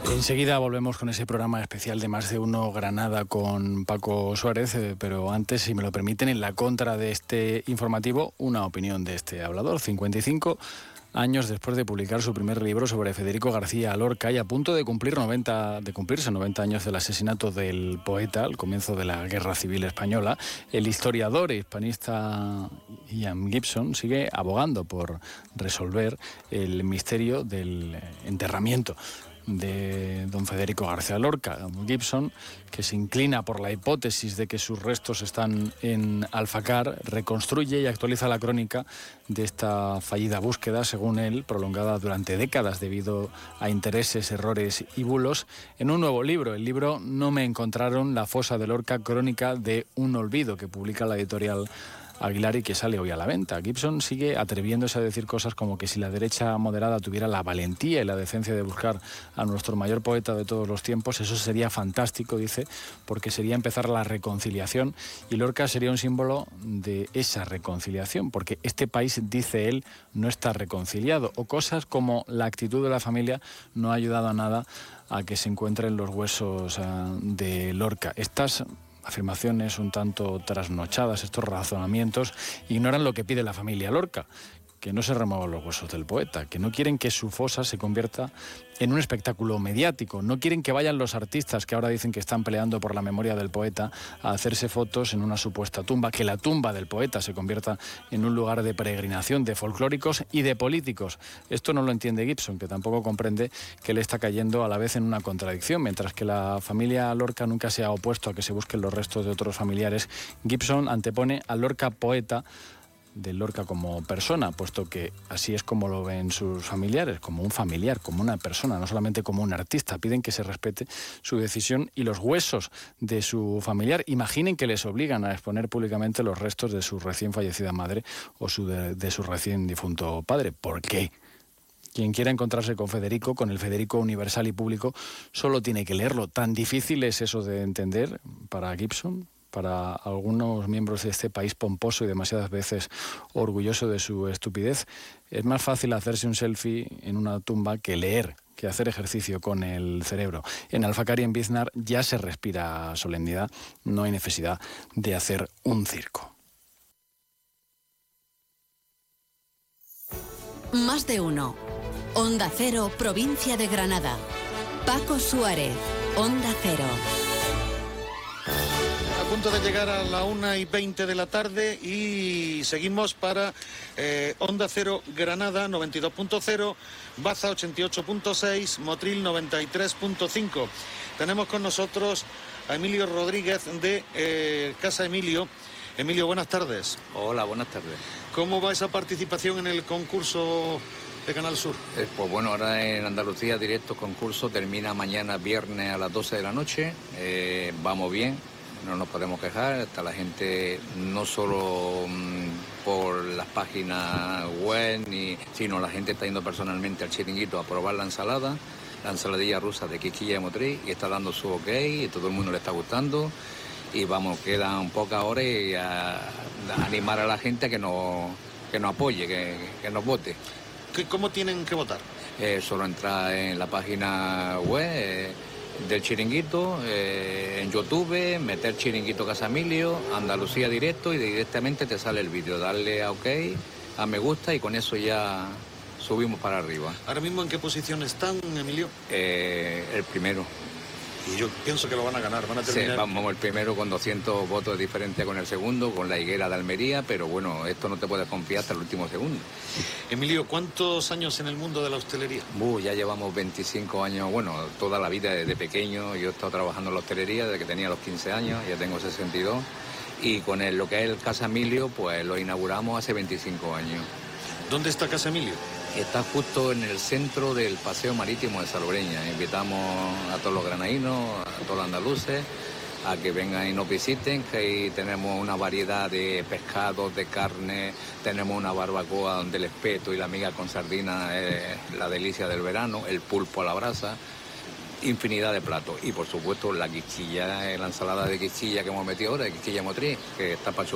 Enseguida volvemos con ese programa especial de Más de Uno Granada con Paco Suárez, pero antes, si me lo permiten, en la contra de este informativo, una opinión de este hablador. 55 años después de publicar su primer libro sobre Federico García Lorca y a punto de cumplirse 90 años del asesinato del poeta al comienzo de la Guerra Civil Española, el historiador e hispanista Ian Gibson sigue abogando por resolver el misterio del enterramiento de don Federico García Lorca. Gibson, que se inclina por la hipótesis de que sus restos están en Alfacar, reconstruye y actualiza la crónica de esta fallida búsqueda, según él, prolongada durante décadas debido a intereses, errores y bulos, en un nuevo libro, el libro No me encontraron, la fosa de Lorca, crónica de un olvido, que publica la editorial Aguilar y que sale hoy a la venta. Gibson sigue atreviéndose a decir cosas como que si la derecha moderada tuviera la valentía y la decencia de buscar a nuestro mayor poeta de todos los tiempos, eso sería fantástico, dice, porque sería empezar la reconciliación y Lorca sería un símbolo de esa reconciliación, porque este país, dice él, no está reconciliado, o cosas como la actitud de la familia no ha ayudado a nada a que se encuentren los huesos de Lorca. Estas afirmaciones un tanto trasnochadas, estos razonamientos, ignoran lo que pide la familia Lorca, que no se remuevan los huesos del poeta, que no quieren que su fosa se convierta en un espectáculo mediático, no quieren que vayan los artistas que ahora dicen que están peleando por la memoria del poeta a hacerse fotos en una supuesta tumba, que la tumba del poeta se convierta en un lugar de peregrinación de folclóricos y de políticos. Esto no lo entiende Gibson, que tampoco comprende que él está cayendo a la vez en una contradicción. Mientras que la familia Lorca nunca se ha opuesto a que se busquen los restos de otros familiares, Gibson antepone a Lorca poeta de Lorca como persona, puesto que así es como lo ven sus familiares, como un familiar, como una persona, no solamente como un artista. Piden que se respete su decisión y los huesos de su familiar. Imaginen que les obligan a exponer públicamente los restos de su recién fallecida madre o de su recién difunto padre. ¿Por qué? Quien quiera encontrarse con Federico, con el Federico universal y público, solo tiene que leerlo. ¿Tan difícil es eso de entender para Gibson? Para algunos miembros de este país pomposo y demasiadas veces orgulloso de su estupidez, es más fácil hacerse un selfie en una tumba que leer, que hacer ejercicio con el cerebro. En Alfacar y en Biznar ya se respira solemnidad, no hay necesidad de hacer un circo. Más de uno. Onda Cero, provincia de Granada. Paco Suárez, Onda Cero. A punto de llegar a la 1:20 de la tarde y seguimos para Onda Cero Granada 92.0, Baza 88.6, Motril 93.5. Tenemos con nosotros a Emilio Rodríguez de Casa Emilio. Emilio, buenas tardes. Hola, buenas tardes. ¿Cómo va esa participación en el concurso de Canal Sur? Pues bueno, ahora en Andalucía directo concurso, termina mañana viernes a las 12 de la noche. Vamos bien, no nos podemos quejar. Está la gente no solo por las páginas web, sino la gente está yendo personalmente al Chiringuito a probar la ensaladilla rusa de Quisquilla y Motril, y está dando su ok, y todo el mundo le está gustando. Y vamos, quedan pocas horas y a animar a la gente a que nos apoye, que nos vote. ¿Cómo tienen que votar? Solo entrar en la página web del Chiringuito, en YouTube, meter Chiringuito Casa Emilio, Andalucía Directo, y directamente te sale el vídeo. Darle a OK, a me gusta, y con eso ya subimos para arriba. ¿Ahora mismo en qué posición están, Emilio? El primero. Y yo pienso que lo van a ganar, van a terminar. Sí, vamos el primero con 200 votos de diferencia con el segundo, con la Higuera de Almería, pero bueno, esto no te puedes confiar hasta el último segundo. Emilio, ¿cuántos años en el mundo de la hostelería? Ya llevamos 25 años, bueno, toda la vida desde pequeño. Yo he estado trabajando en la hostelería desde que tenía los 15 años, ya tengo 62, y con lo que es el Casa Emilio, pues lo inauguramos hace 25 años. ¿Dónde está Casa Emilio? Está justo en el centro del Paseo Marítimo de Salobreña. Invitamos a todos los granadinos, a todos los andaluces, a que vengan y nos visiten, que ahí tenemos una variedad de pescados, de carne, tenemos una barbacoa donde el espeto y la miga con sardina es la delicia del verano, el pulpo a la brasa, infinidad de platos. Y por supuesto la quisquilla, la ensalada de quisquilla que hemos metido ahora, de Quisquilla Motril, que está para